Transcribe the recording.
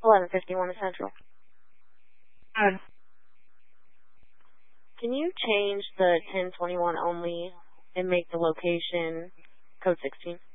1151 Central. Uh, Can you change the 1021 only and make the location code 16?